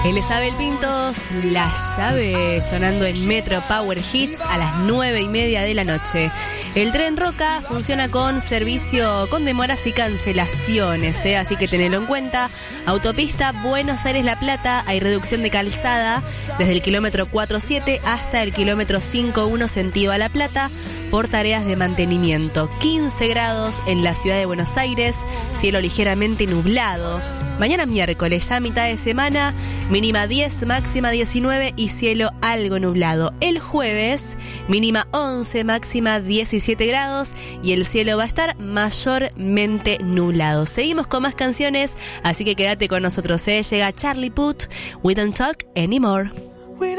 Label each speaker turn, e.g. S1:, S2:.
S1: Elizabeth Pintos, La Llave, sonando en Metro Power Hits a las 9:30 de la noche. El tren Roca funciona con servicio con demoras y cancelaciones, así que tenedlo en cuenta. Autopista Buenos Aires-La Plata, hay reducción de calzada desde el kilómetro 47 hasta el kilómetro 51 sentido a La Plata por tareas de mantenimiento. 15 grados en la ciudad de Buenos Aires, cielo ligeramente nublado. Mañana miércoles, ya mitad de semana, mínima 10, máxima 19 y cielo algo nublado. El jueves, mínima 11, máxima 17 grados y el cielo va a estar mayormente nublado. Seguimos con más canciones, así que quédate con nosotros. Llega Charlie Puth, We Don't Talk Anymore.